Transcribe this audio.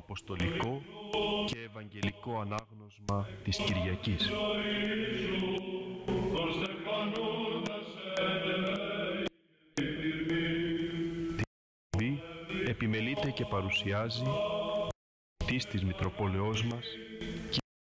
Αποστολικό και Ευαγγελικό Ανάγνωσμα της Κυριακής. Την επιμελείται και παρουσιάζει της Μητροπόλεως μας,